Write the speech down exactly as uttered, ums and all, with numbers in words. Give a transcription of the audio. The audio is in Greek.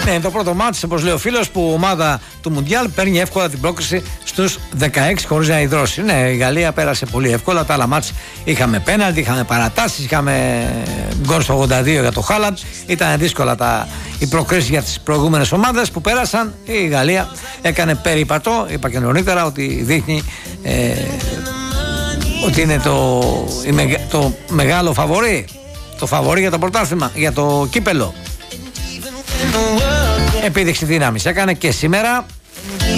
Ναι, το πρώτο μάτς, όπως λέει ο φίλος, που η ομάδα του Μουντιάλ παίρνει εύκολα την πρόκριση στους δεκαέξι χωρίς να υδρώσει. Ναι, η Γαλλία πέρασε πολύ εύκολα. Τα άλλα μάτς είχαμε πέναλτι, είχαμε παρατάσεις, είχαμε γκολ στο ογδόντα δύο για το Χάλαντ. Ήταν δύσκολα τα, οι προκρίσεις για τις προηγούμενες ομάδες που πέρασαν. Η Γαλλία έκανε περίπατο. Είπα και νωρίτερα ότι δείχνει ε, ότι είναι το, το μεγάλο φαβορί. Το φαβορί για το πρωτάθλημα, για το κύπελο. Επίδειξη δύναμης έκανε και σήμερα.